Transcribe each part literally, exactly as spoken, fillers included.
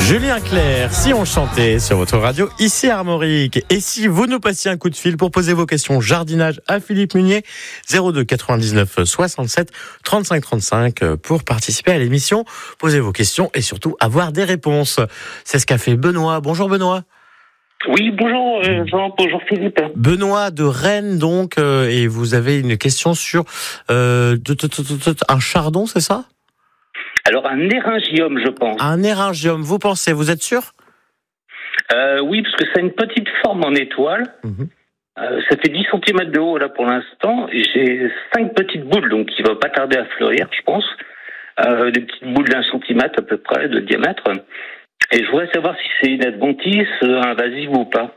Julien Clerc, si on chantait sur votre radio, ici Armorique. Et si vous nous passiez un coup de fil pour poser vos questions jardinage à Philippe Munier, zéro deux quatre-vingt-dix-neuf soixante-sept trente-cinq trente-cinq pour participer à l'émission, poser vos questions et surtout avoir des réponses. C'est ce qu'a fait Benoît. Bonjour Benoît. Oui, bonjour euh, Jean, bonjour Philippe. Benoît de Rennes donc, euh, et vous avez une question sur euh, de, de, de, de, un chardon, c'est ça ? Alors un éryngium, je pense. Un éryngium, vous pensez, vous êtes sûr ? euh, Oui, parce que ça a une petite forme en étoile. Mmh. Euh, ça fait dix centimètres de haut là pour l'instant. Et j'ai cinq petites boules, donc qui va pas tarder à fleurir, je pense. Euh, des petites boules d'un centimètre à peu près de diamètre. Et je voudrais savoir si c'est une adventice invasive ou pas.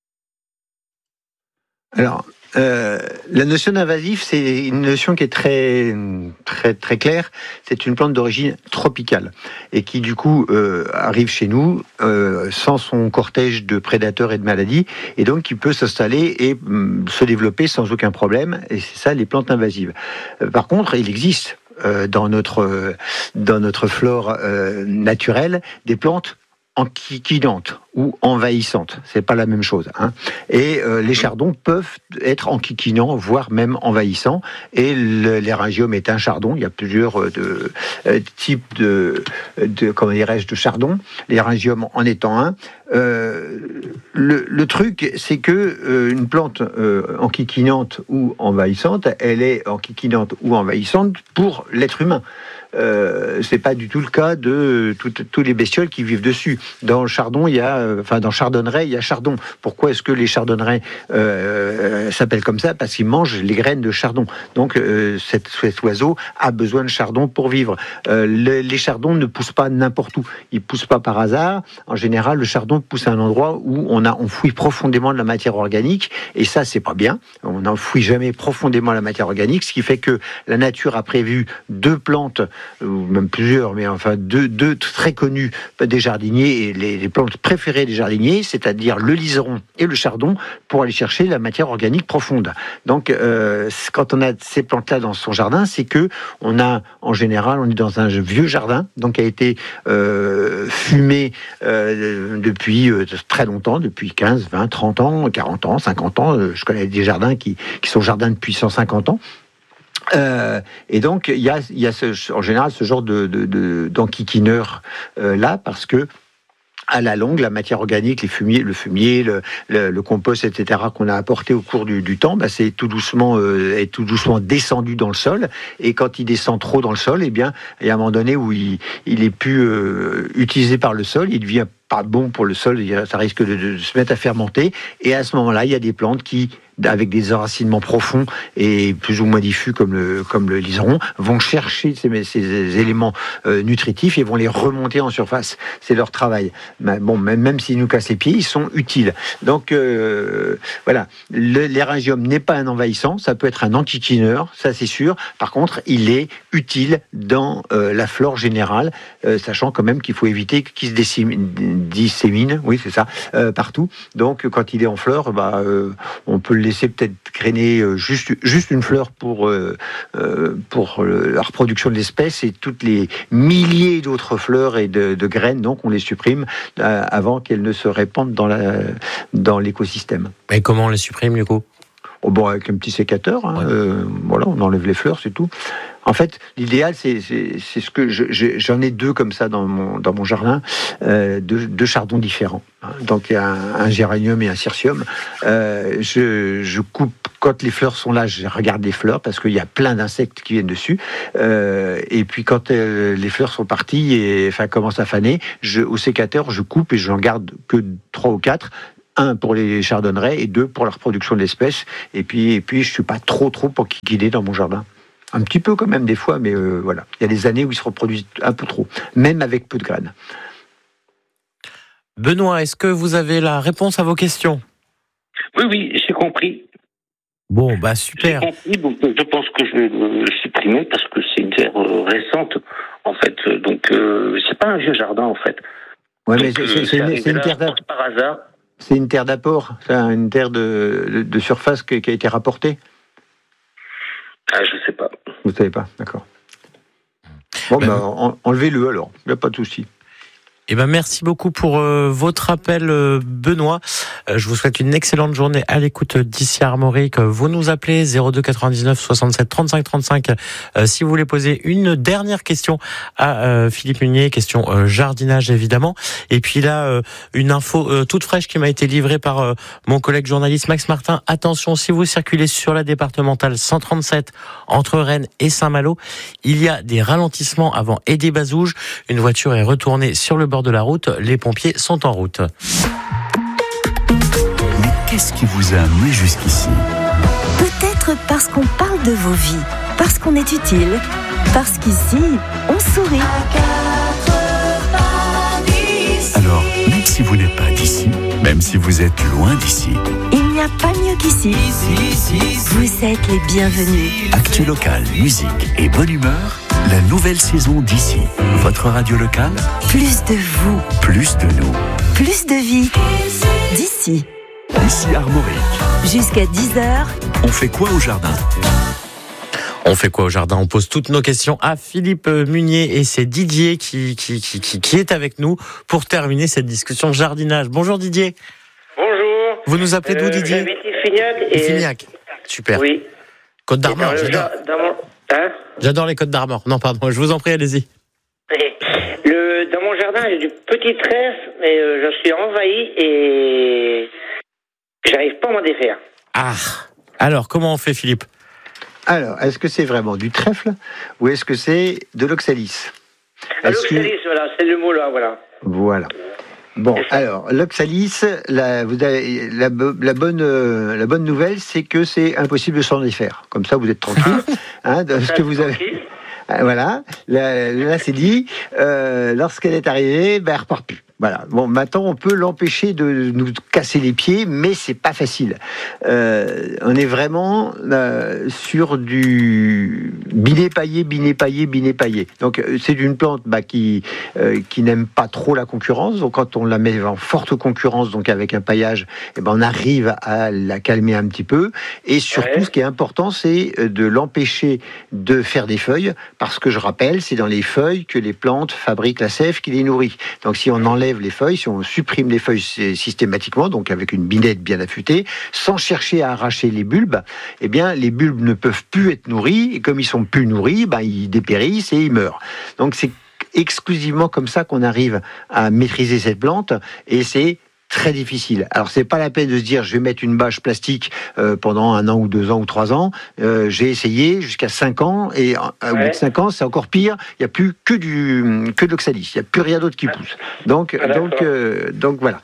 Alors, euh, la notion d'invasif, c'est une notion qui est très, très, très claire. C'est une plante d'origine tropicale et qui, du coup, euh, arrive chez nous euh, sans son cortège de prédateurs et de maladies, et donc qui peut s'installer et hum, se développer sans aucun problème. Et c'est ça, les plantes invasives. Euh, par contre, il existe euh, dans notre euh, dans notre flore euh, naturelle des plantes enquiquinantes ou envahissantes, c'est pas la même chose, hein. Et euh, les chardons peuvent être enquiquinants, voire même envahissants. Et le, l'éryngium est un chardon. Il y a plusieurs de, euh, types de, de, comment dirais-je, de chardons. L'éryngium en étant un. Euh, le, le truc, c'est que euh, une plante euh, enquiquinante ou envahissante, elle est enquiquinante ou envahissante pour l'être humain. Euh, c'est pas du tout le cas de tous les bestioles qui vivent dessus. Dans le chardon, il y a, euh, enfin dans chardonneret, il y a chardon. Pourquoi est-ce que les chardonnerets euh, s'appellent comme ça ? Parce qu'ils mangent les graines de chardon. Donc euh, cet, cet oiseau a besoin de chardon pour vivre. Euh, le, les chardons ne poussent pas n'importe où. Ils poussent pas par hasard. En général, le chardon pousse à un endroit où on a enfouit profondément de la matière organique, et ça c'est pas bien. On n'enfouit jamais profondément la matière organique, ce qui fait que la nature a prévu deux plantes, ou même plusieurs, mais enfin deux, deux très connus des jardiniers et les, les plantes préférées des jardiniers, c'est-à-dire le liseron et le chardon, pour aller chercher la matière organique profonde. Donc, euh, quand on a ces plantes-là dans son jardin, c'est que on a, en général, on est dans un vieux jardin, donc qui a été euh, fumé euh, depuis euh, très longtemps, depuis quinze, vingt, trente ans, quarante ans, cinquante ans. Je connais des jardins qui, qui sont jardins depuis cent cinquante ans. Euh, et donc il y a, il y a ce, en général ce genre de, de, de d'enquiquineur euh, là, parce que à la longue, la matière organique, les fumiers, le fumier, le, le, le compost, et cetera, qu'on a apporté au cours du, du temps, bah, c'est tout doucement, euh, est tout doucement descendu dans le sol. Et quand il descend trop dans le sol, eh bien, il y a un moment donné où il, il est plus euh, utilisé par le sol, il devient pas bon pour le sol, ça risque de, de se mettre à fermenter. Et à ce moment-là, il y a des plantes qui, avec des enracinements profonds et plus ou moins diffus comme le, comme le liseron, vont chercher ces, ces éléments euh, nutritifs et vont les remonter en surface. C'est leur travail. Mais bon, même, même s'ils nous cassent les pieds, ils sont utiles. Donc euh, voilà, le, l'éryngium n'est pas un envahissant, ça peut être un enquiquineur, ça c'est sûr. Par contre, il est utile dans euh, la flore générale, euh, sachant quand même qu'il faut éviter qu'il se dissémine, dissémine oui c'est ça, euh, partout. Donc quand il est en fleur, bah, euh, on peut le laisser peut-être grainer juste, juste une fleur pour, euh, pour la reproduction de l'espèce, et toutes les milliers d'autres fleurs et de, de graines, donc on les supprime euh, avant qu'elles ne se répandent dans, la, dans l'écosystème. Et comment on les supprime du coup ? Oh bon, avec un petit sécateur, hein, ouais. euh, voilà, on enlève les fleurs, c'est tout. En fait, l'idéal, c'est, c'est, c'est ce que je, je, j'en ai deux comme ça dans mon, dans mon jardin, euh, deux, deux chardons différents. Donc, il y a un, un géranium et un cirsium. Euh, je, je coupe, quand les fleurs sont là, je regarde les fleurs parce qu'il y a plein d'insectes qui viennent dessus. Euh, et puis, quand euh, les fleurs sont parties et enfin, commencent à faner, je, au sécateur, je coupe et j'en garde que trois ou quatre. Un pour les chardonnerets et deux pour la reproduction de l'espèce. Et puis, et puis je ne suis pas trop, trop enquiquiné dans mon jardin. Un petit peu quand même des fois, mais euh, voilà. Il y a des années où ils se reproduisent un peu trop, même avec peu de graines. Benoît, est-ce que vous avez la réponse à vos questions ? Oui, oui, j'ai compris. Bon, bah super. J'ai compris, donc je pense que je vais le supprimer parce que c'est une terre récente, en fait. Donc, euh, c'est pas un vieux jardin, en fait. Ouais, donc, mais c'est, c'est, c'est, une, c'est une terre d'apport. Par hasard. C'est une terre d'apport, c'est une terre de, de, de surface qui, qui a été rapportée. Ah, je sais pas. Vous savez pas, d'accord. Bon, ben, bah, en, enlevez-le alors, il n'y a pas de souci. Eh ben, merci beaucoup pour euh, votre appel, euh, Benoît. Euh, je vous souhaite une excellente journée à l'écoute d'ici Armorique. Vous nous appelez zéro deux quatre-vingt-dix-neuf soixante-sept trente-cinq trente-cinq euh, si vous voulez poser une dernière question à euh, Philippe Munier, question euh, jardinage évidemment. Et puis là, euh, une info euh, toute fraîche qui m'a été livrée par euh, mon collègue journaliste Max Martin. Attention, si vous circulez sur la départementale cent trente-sept entre Rennes et Saint-Malo, il y a des ralentissements avant Aidé-Bazouges. Une voiture est retournée sur le bord de la route. Les pompiers sont en route. Mais qu'est-ce qui vous a amené jusqu'ici ? Peut-être parce qu'on parle de vos vies, parce qu'on est utile, parce qu'ici, on sourit. Alors, même si vous n'êtes pas d'ici, même si vous êtes loin d'ici, il n'y a pas mieux qu'ici. Vous êtes les bienvenus. Actu local, musique et bonne humeur, la nouvelle saison d'ici. Votre radio locale, Plus de vous, plus de nous. plus de vie. D'ici, Ici Armorique. jusqu'à dix heures, On fait quoi au jardin ? On fait quoi au jardin ? On pose toutes nos questions à Philippe Munier et c'est Didier qui, qui, qui, qui, qui est avec nous pour terminer cette discussion jardinage. Bonjour Didier. Bonjour. Vous nous appelez d'où Euh, Didier ? J'habite Fignac et... Fignac. Super. Oui. Côte Et dans d'Armor, le j'adore. jar- dans mon... Hein J'adore les Côtes d'Armor. Non, pardon, je vous en prie, allez-y. le... Dans mon jardin, j'ai du petit trèfle, mais euh, je suis envahi et j'arrive pas à m'en défaire. Ah, alors comment on fait Philippe ? Alors, est-ce que c'est vraiment du trèfle ou est-ce que c'est de l'oxalis ? Ah, Est-ce que- l'oxalis, voilà, c'est le mot là, voilà. Voilà. Bon, C'est ça. alors, l'oxalis, la, vous avez, la, bo- la, bonne, euh, la bonne nouvelle, c'est que c'est impossible de s'en défaire. Comme ça, vous êtes tranquille. Hein, de ce que vous avez... Tranquille. Ah, Voilà, là, là, c'est dit. Euh, lorsqu'elle est arrivée, ben, elle repart plus. Voilà. Bon, maintenant, on peut l'empêcher de nous casser les pieds, mais c'est pas facile. Euh, on est vraiment euh, sur du binet paillé, binet paillé, binet paillé. Donc, euh, c'est une plante bah, qui euh, qui n'aime pas trop la concurrence. Donc, quand on la met en forte concurrence, donc avec un paillage, eh ben, on arrive à la calmer un petit peu. Et surtout, Ouais. ce qui est important, c'est de l'empêcher de faire des feuilles, parce que je rappelle, c'est dans les feuilles que les plantes fabriquent la sève qui les nourrit. Donc, si on enlève les feuilles, si on supprime les feuilles systématiquement, donc avec une binette bien affûtée, sans chercher à arracher les bulbes, eh bien, les bulbes ne peuvent plus être nourris, et comme ils sont plus nourris, ben, ils dépérissent et ils meurent. Donc, c'est exclusivement comme ça qu'on arrive à maîtriser cette plante, et c'est très difficile. Alors, c'est pas la peine de se dire je vais mettre une bâche plastique euh, pendant un an ou deux ans ou trois ans. Euh, j'ai essayé jusqu'à cinq ans, et euh, au bout Ouais. de cinq ans, c'est encore pire. Il n'y a plus que du que de l'oxalis. Il n'y a plus rien d'autre qui pousse. Donc, Ah, d'accord. donc, euh, donc voilà.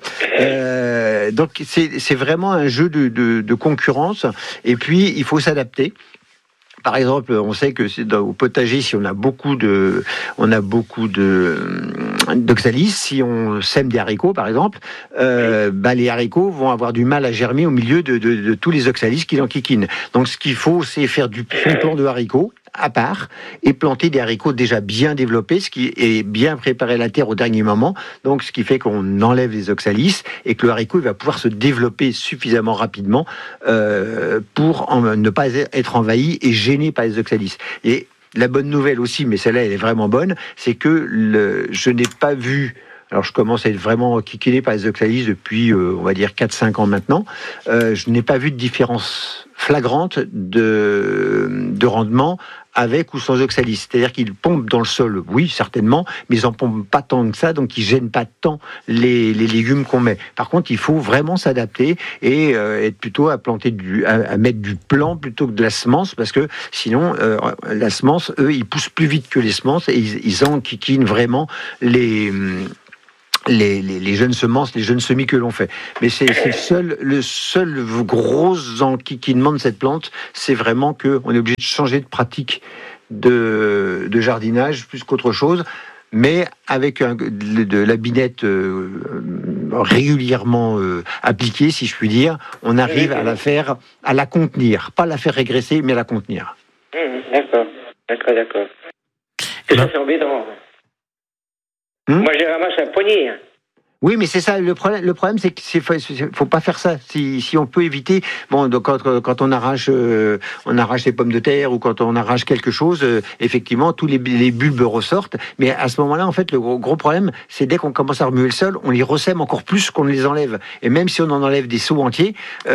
Euh, donc, c'est c'est vraiment un jeu de, de, de concurrence. Et puis, il faut s'adapter. Par exemple, on sait que c'est dans, au potager, si on a beaucoup de, on a beaucoup de d'oxalis, si on sème des haricots, par exemple, euh, bah, les haricots vont avoir du mal à germer au milieu de, de, de tous les oxalis qui l'enquiquinent. Donc, ce qu'il faut, c'est faire du son plan de haricots à part et planter des haricots déjà bien développés, ce qui est bien préparer la terre au dernier moment. Donc, ce qui fait qu'on enlève les oxalis et que le haricot il va pouvoir se développer suffisamment rapidement euh, pour en, ne pas être envahi et gêné par les oxalis. Et la bonne nouvelle aussi, mais celle-là elle est vraiment bonne, c'est que le, je n'ai pas vu. Alors, je commence à être vraiment kikiné par les oxalis depuis, euh, on va dire, quatre cinq ans maintenant. Euh, je n'ai pas vu de différence flagrante de, de rendement avec ou sans oxalis. C'est-à-dire qu'ils pompent dans le sol, oui, certainement, mais ils n'en pompent pas tant que ça, donc ils ne gênent pas tant les, les légumes qu'on met. Par contre, il faut vraiment s'adapter et euh, être plutôt à planter du, à, à mettre du plant plutôt que de la semence, parce que sinon, euh, la semence, eux, ils poussent plus vite que les semences et ils, ils enquiquinent vraiment les... Les, les, les jeunes semences, les jeunes semis que l'on fait. Mais c'est, c'est seul, le seul gros enquiquinement de cette plante, c'est vraiment qu'on est obligé de changer de pratique de, de jardinage plus qu'autre chose. Mais avec un, de, de la binette euh, régulièrement euh, appliquée, si je puis dire, on arrive à la faire, à la contenir. Pas la faire régresser, mais à la contenir. Mmh, d'accord, d'accord, d'accord. Que Ben- ça, c'est embêtant. Hmm Moi, j'ai ramassé un poignet. Oui, mais c'est ça le problème. Le problème, c'est qu'il faut, faut pas faire ça. Si, si on peut éviter, bon, donc quand, quand on arrache, euh, on arrache les pommes de terre ou quand on arrache quelque chose, euh, effectivement, tous les, les bulbes ressortent. Mais à ce moment-là, en fait, le gros, gros problème, c'est dès qu'on commence à remuer le sol, on les ressème encore plus qu'on ne les enlève. Et même si on en enlève des seaux entiers,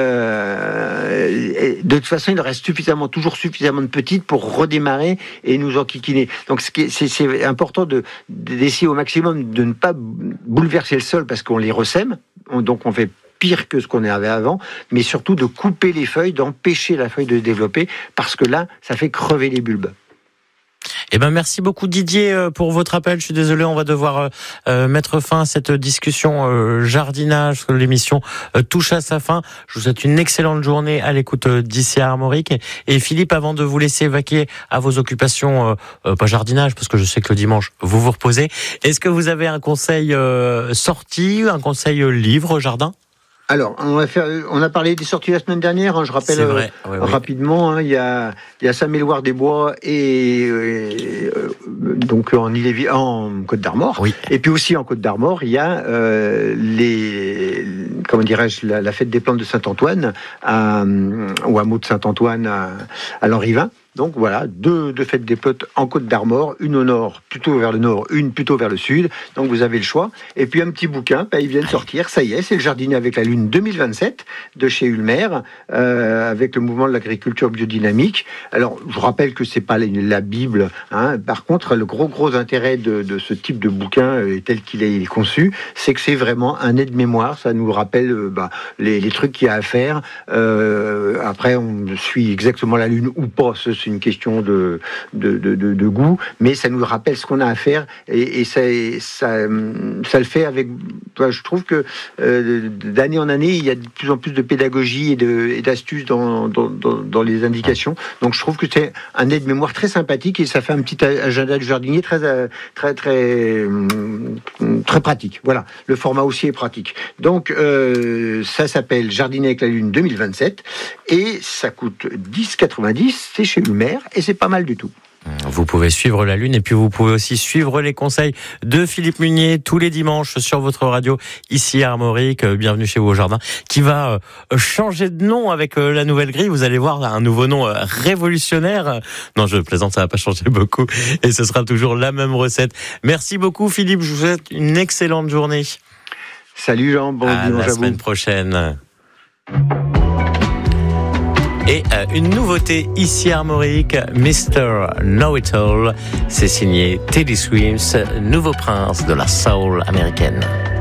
euh, de toute façon, il reste suffisamment, toujours suffisamment de petites pour redémarrer et nous enquiquiner. Donc, c'est, c'est important de d'essayer au maximum de ne pas bouleverser le sol parce qu'on les ressème, donc on fait pire que ce qu'on avait avant, mais surtout de couper les feuilles, d'empêcher la feuille de se développer, parce que là, ça fait crever les bulbes. Eh ben merci beaucoup Didier pour votre appel. Je suis désolé, on va devoir euh, mettre fin à cette discussion euh, jardinage. L'émission euh, touche à sa fin. Je vous souhaite une excellente journée à l'écoute euh, d'ici à Armorique. Et, et Philippe, avant de vous laisser vaquer à vos occupations, euh, euh, pas jardinage, parce que je sais que le dimanche vous vous reposez. Est-ce que vous avez un conseil euh, sortie, un conseil euh, livre jardin? Alors, on a, fait, on a parlé des sorties la semaine dernière, hein, je rappelle euh, ouais, rapidement, hein, il y a, il y a Saint-Méloire-des-Bois et, et euh, donc en Ille-et-Vilaine, en Côte-d'Armor, oui. Et puis aussi en Côte-d'Armor, il y a euh, les, comment dirais-je, la, la fête des plantes de Saint-Antoine, à, au hameau de Saint-Antoine à, à Lanrivain. Donc voilà, deux, deux fêtes des plantes en Côte-d'Armor, une au nord, plutôt vers le nord, une plutôt vers le sud. Donc vous avez le choix. Et puis un petit bouquin, bah, il vient de sortir, ça y est, c'est le Jardinier avec la Lune deux mille vingt-sept de chez Ulmer, euh, avec le mouvement de l'agriculture biodynamique. Alors je rappelle que c'est pas la Bible, hein. Par contre, le gros gros intérêt de, de ce type de bouquin euh, tel qu'il est conçu, c'est que c'est vraiment un aide-mémoire. Ça nous rappelle euh, bah, les, les trucs qu'il y a à faire. Euh, après, on suit exactement la Lune ou pas. Ce, c'est une question de, de, de, de, de goût, mais ça nous rappelle ce qu'on a à faire et, et ça, ça, ça le fait avec. Je trouve que euh, d'année en année, il y a de plus en plus de pédagogie et, de, et d'astuces dans, dans, dans, dans les indications. Donc je trouve que c'est un aide-mémoire très sympathique et ça fait un petit agenda du jardinier très, très, très, très pratique. Voilà, le format aussi est pratique. Donc euh, ça s'appelle Jardinier avec la Lune deux mille vingt-sept et ça coûte dix quatre-vingt-dix. C'est chez Ulmer et c'est pas mal du tout. Vous pouvez suivre la Lune et puis vous pouvez aussi suivre les conseils de Philippe Munier tous les dimanches sur votre radio ici à Armorique. Bienvenue chez vous au jardin qui va changer de nom avec la nouvelle grille. Vous allez voir un nouveau nom révolutionnaire. Non, je plaisante, ça va pas changer beaucoup et ce sera toujours la même recette. Merci beaucoup Philippe, je vous souhaite une excellente journée. Salut Jean, bon à dimanche à vous. La semaine prochaine. Et euh, une nouveauté ici à Armorique, mister Know-It-All, c'est signé Teddy Swims, nouveau prince de la soul américaine.